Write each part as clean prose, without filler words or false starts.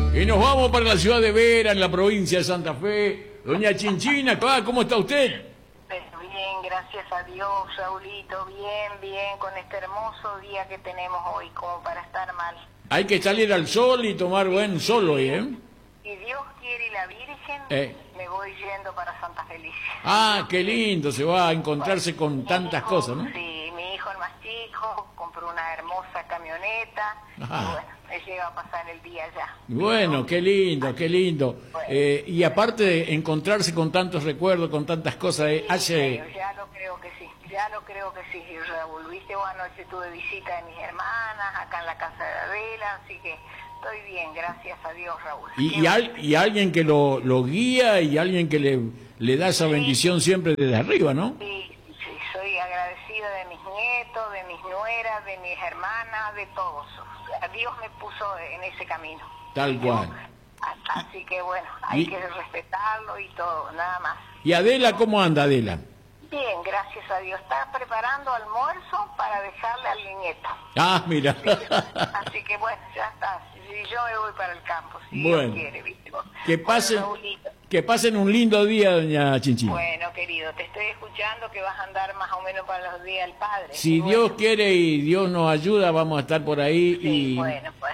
Y nos vamos para la ciudad de Vera, en la provincia de Santa Fe. Doña Chinchina, ¿cómo está usted? Bien, gracias a Dios, Raulito, bien, con este hermoso día que tenemos hoy, como para estar mal. Hay que salir al sol y tomar buen sol hoy, ¿eh? Si Dios quiere y la Virgen, me voy yendo para Santa Felicia. Ah, qué lindo, se va a encontrarse con tantas cosas, ¿no? Sí, mi hijo el más chico compró una hermosa camioneta. Ajá. Y bueno, él llega a pasar el día allá. Bueno, qué lindo, qué lindo. Bueno. Y aparte de encontrarse con tantos recuerdos, con tantas cosas, hace... Ya lo creo que sí, Raúl. Viste, anoche tuve visita de mis hermanas acá en la casa de Adela, así que estoy bien, gracias a Dios, Raúl. Y alguien que lo guía y alguien que le da esa bendición siempre desde arriba, ¿no? Sí, soy agradecida de mis nietos, de mis nueras, de mis hermanas, de todos. Dios me puso en ese camino. Tal cual. Así que bueno, hay que respetarlo y todo, nada más. ¿Y Adela cómo anda, Adela? Bien, gracias a Dios. Está preparando almuerzo para dejarle al nieto. Ah, mira. Así que bueno, ya está. Yo me voy para el campo, si bueno, Dios quiere, ¿viste? que pasen un lindo día, doña Chinchina. Bueno, querido, te estoy escuchando que vas a andar más o menos para los días del Padre. Si Dios quiere y Dios nos ayuda, vamos a estar por ahí. Sí, bueno, pues.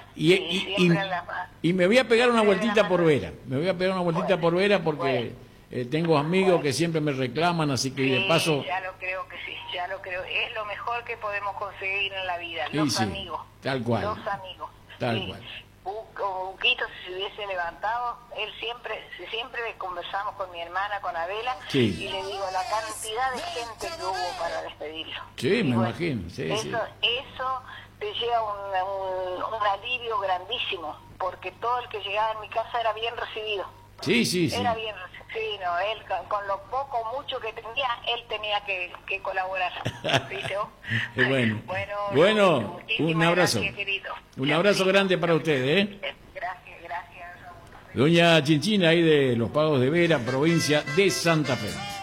Y me voy a pegar una vueltita por Vera. Me voy a pegar una vueltita por Vera porque tengo amigos que siempre me reclaman, así que de paso... Ya lo creo que sí, ya lo creo. Es lo mejor que podemos conseguir en la vida, los amigos. Tal cual. Los amigos. Tal cual. Buquito, si se hubiese levantado, él siempre conversamos con mi hermana, con Adela, y le digo la cantidad de gente que hubo para despedirlo. Sí, me imagino. Sí, eso te lleva un alivio grandísimo, porque todo el que llegaba en mi casa era bien recibido. Sí. Era bien recibido. Sí, no, él con lo poco o mucho que tenía, él tenía que colaborar. ¿Viste vos? Bueno, un abrazo. Gracias, un abrazo grande para ustedes, Gracias. Doña Chinchina, ahí de Los Pagos de Vera, provincia de Santa Fe.